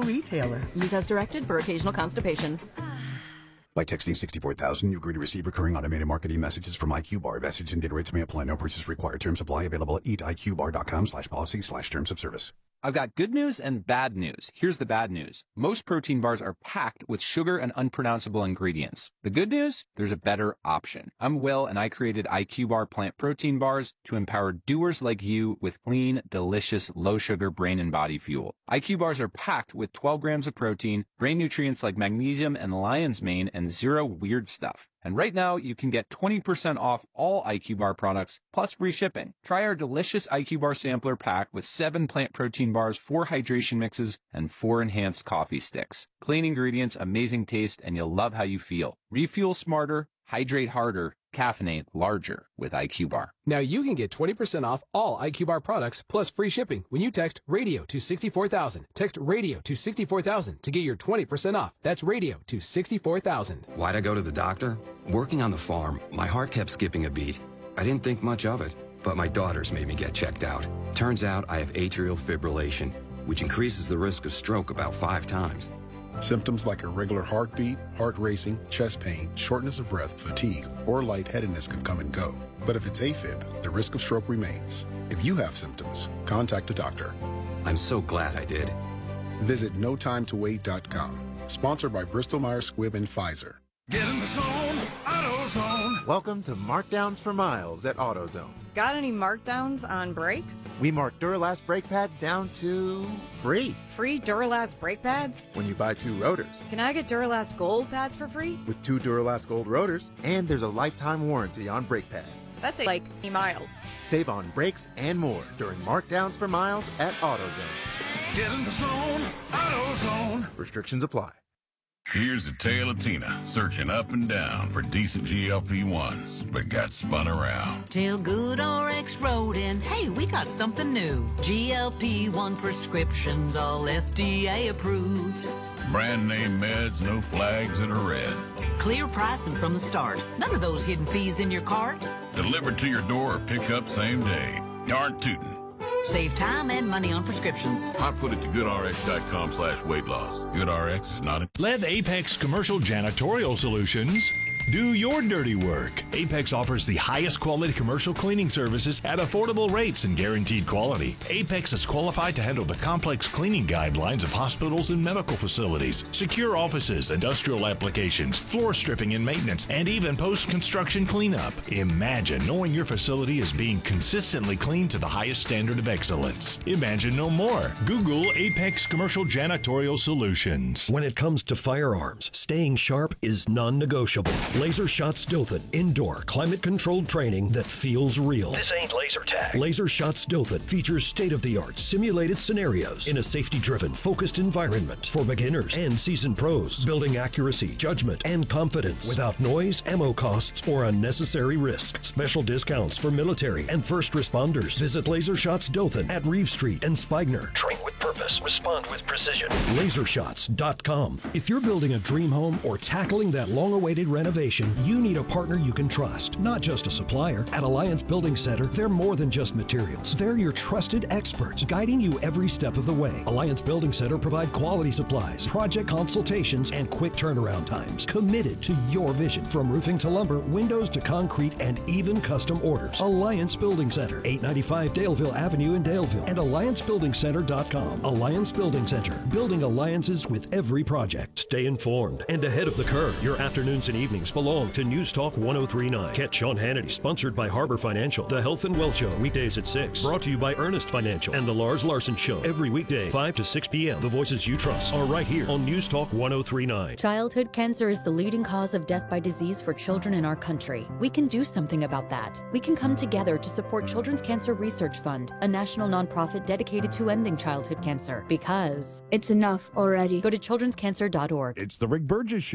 local retailer. Use as directed for occasional constipation. By texting 64,000, you agree to receive recurring automated marketing messages from IQBar. Message and data rates may apply. No purchase required. Terms apply. Available at eatiqbar.com/policy/terms of service. I've got good news and bad news. Here's the bad news. Most protein bars are packed with sugar and unpronounceable ingredients. The good news? There's a better option. I'm Will, and I created IQBar plant protein bars to empower doers like you with clean, delicious, low-sugar brain and body fuel. IQ bars are packed with 12 grams of protein, brain nutrients like magnesium and lion's mane, and zero weird stuff. And right now, you can get 20% off all IQ Bar products, plus free shipping. Try our delicious IQ Bar sampler pack with 7 plant protein bars, 4 hydration mixes, and 4 enhanced coffee sticks. Clean ingredients, amazing taste, and you'll love how you feel. Refuel smarter, hydrate harder, caffeinate larger with IQ Bar. Now you can get 20% off all IQ Bar products plus free shipping when you text radio to 64,000. Text radio to 64,000 to get your 20% off. That's radio to 64,000. Why'd I go to the doctor? Working on the farm, my heart kept skipping a beat. I didn't think much of it, but my daughters made me get checked out. Turns out I have atrial fibrillation, which increases the risk of stroke about 5 times. Symptoms like irregular heartbeat, heart racing, chest pain, shortness of breath, fatigue, or lightheadedness can come and go. But if it's AFib, the risk of stroke remains. If you have symptoms, contact a doctor. I'm so glad I did. Visit notimetowait.com. Sponsored by Bristol-Myers Squibb and Pfizer. Get in the zone, AutoZone. Welcome to Markdowns for Miles at AutoZone. Got any markdowns on brakes? We mark Duralast brake pads down to free. Free Duralast brake pads? When you buy 2 rotors. Can I get Duralast Gold pads for free? With 2 Duralast Gold rotors, and there's a lifetime warranty on brake pads. That's like miles. Save on brakes and more during Markdowns for Miles at AutoZone. Get in the zone, AutoZone. Restrictions apply. Here's the tale of Tina, searching up and down for decent GLP-1s, but got spun around. Till GoodRx wrote in, hey, we got something new. GLP-1 prescriptions, all FDA approved. Brand name meds, no flags that are red. Clear pricing from the start. None of those hidden fees in your cart. Delivered to your door or pick up same day. Darn tootin'. Save time and money on prescriptions. I put it to goodrx.com/weight loss. GoodRx is not a... Let Apex Commercial Janitorial Solutions do your dirty work. Apex offers the highest quality commercial cleaning services at affordable rates and guaranteed quality. Apex is qualified to handle the complex cleaning guidelines of hospitals and medical facilities, secure offices, industrial applications, floor stripping and maintenance, and even post-construction cleanup. Imagine knowing your facility is being consistently cleaned to the highest standard of excellence. Imagine no more. Google Apex Commercial Janitorial Solutions. When it comes to firearms, staying sharp is non-negotiable. Laser Shots Dothan, indoor, climate-controlled training that feels real. This ain't laser tag. Laser Shots Dothan features state-of-the-art simulated scenarios in a safety-driven, focused environment for beginners and seasoned pros, building accuracy, judgment, and confidence without noise, ammo costs, or unnecessary risk. Special discounts for military and first responders. Visit Laser Shots Dothan at Reeve Street and Spigner. Train with purpose. Respond with precision. LaserShots.com. If you're building a dream home or tackling that long-awaited renovation, you need a partner you can trust, not just a supplier. At Alliance Building Center, they're more than just materials. They're your trusted experts, guiding you every step of the way. Alliance Building Center provide quality supplies, project consultations, and quick turnaround times. Committed to your vision. From roofing to lumber, windows to concrete, and even custom orders. Alliance Building Center, 895 Daleville Avenue in Daleville, and AllianceBuildingCenter.com. Alliance Building Center, building alliances with every project. Stay informed and ahead of the curve. Your afternoons and evenings belong to News Talk 1039. Catch Sean Hannity, sponsored by Harbor Financial. The Health and Wealth Show, weekdays at 6. Brought to you by Ernest Financial. And the Lars Larson Show, every weekday, 5 to 6 p.m. The voices you trust are right here on News Talk 1039. Childhood cancer is the leading cause of death by disease for children in our country. We can do something about that. We can come together to support Children's Cancer Research Fund, a national nonprofit dedicated to ending childhood cancer. Because it's enough already. Go to childrenscancer.org. It's the Rick Burgess Show.